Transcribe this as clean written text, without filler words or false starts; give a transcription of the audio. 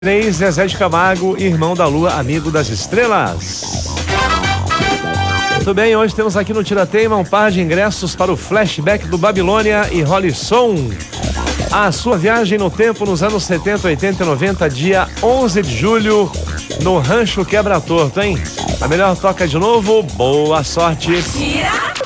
3, Zezé de Camargo, Irmão da Lua, Amigo das Estrelas. Muito bem, hoje temos aqui no Tirateima um par de ingressos para o flashback do Babilônia e Rolisson. A sua viagem no tempo nos anos 70, 80 e 90, dia 11 de julho, no Rancho Quebra Torto, hein? A melhor toca de novo, boa sorte.